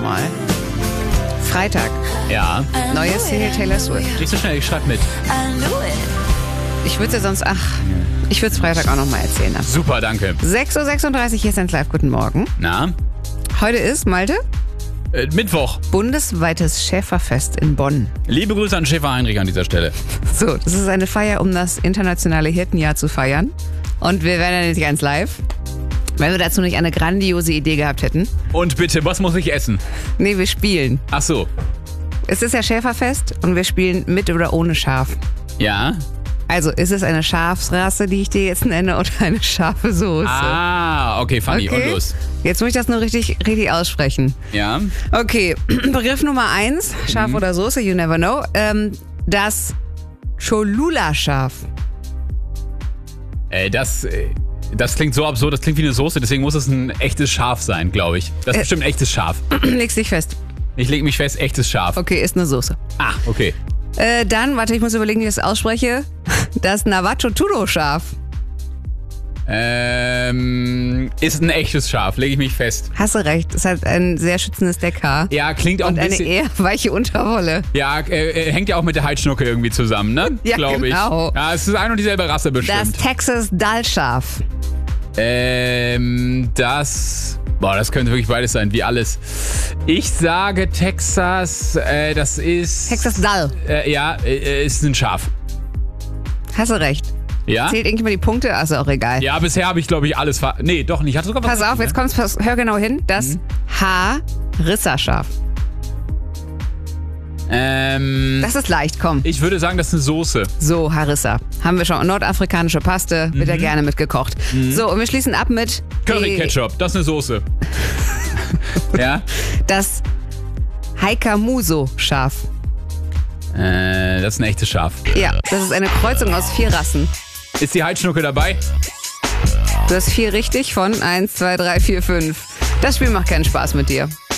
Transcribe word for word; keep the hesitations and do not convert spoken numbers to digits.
mal. Freitag. Ja. Neue Single Taylor Swift. Nicht so schnell, ich schreib mit. Ich würde es ja sonst, ach, ich würde es Freitag auch nochmal erzählen. Ne? Super, danke. sechs Uhr sechsunddreißig, hier ist eins Live. Guten Morgen. Na? Heute ist, Malte, Äh, Mittwoch. bundesweites Schäferfest in Bonn. Liebe Grüße an Schäfer Heinrich an dieser Stelle. So, das ist eine Feier, um das internationale Hirtenjahr zu feiern. Und wir wären ja nicht ganz live, wenn wir dazu nicht eine grandiose Idee gehabt hätten. Und bitte, was muss ich essen? Nee, wir spielen. Ach so. Es ist ja Schäferfest und wir spielen mit oder ohne Schaf. Ja? Also, ist es eine Schafsrasse, die ich dir jetzt nenne, oder eine scharfe Soße? Ah, okay, funny. Okay. Und los. Jetzt muss ich das nur richtig, richtig aussprechen. Ja? Okay, Begriff Nummer eins, Schaf Mhm. oder Soße, you never know. Ähm, das Cholula-Schaf. Äh, das, äh, das klingt so absurd, das klingt wie eine Soße, deswegen muss es ein echtes Schaf sein, glaube ich. Das ist Äh. bestimmt ein echtes Schaf. Legst dich fest. Ich lege mich fest, echtes Schaf. Okay, ist eine Soße. Ah, okay. Äh, dann, warte, ich muss überlegen, wie ich das ausspreche. Das Navajo-Tudo-Schaf. Ähm, ist ein echtes Schaf, lege ich mich fest. Hast du recht, es hat ein sehr schützendes Deckhaar. Ja, klingt auch Und ein eine bisschen... eher weiche Unterwolle. Ja, äh, hängt ja auch mit der Heidschnucke irgendwie zusammen, ne? Ja, Glaube ich. genau. Ja, es ist ein und dieselbe Rasse Das bestimmt. Texas Dall-Schaf. Ähm, das... Boah, das könnte wirklich beides sein, wie alles. Ich sage Texas, äh, das ist... Texas Dall. Äh, ja, äh, ist ein Schaf. Hast du recht. Ja? Zählt irgendjemand die Punkte? Also auch egal. Ja, bisher habe ich, glaube ich, alles ver... Nee, doch nicht. Ich hatte sogar was Pass auf, richtig, jetzt kommt's, pass, hör genau hin. Das Mhm. Harissa-Schaf. ne? Ähm, Das ist leicht, komm. ich würde sagen, das ist eine Soße. So, Harissa. Haben wir schon. Nordafrikanische Paste, wird ja gerne mitgekocht. So, und wir schließen ab mit Curry-Ketchup, das ist eine Soße. Ja? das Haikamuso-Schaf. Äh, das ist ein echtes Schaf. Ja, das ist eine Kreuzung aus vier Rassen. Ist die Heidschnucke dabei? Du hast vier richtig von eins, zwei, drei, vier, fünf. Das Spiel macht keinen Spaß mit dir.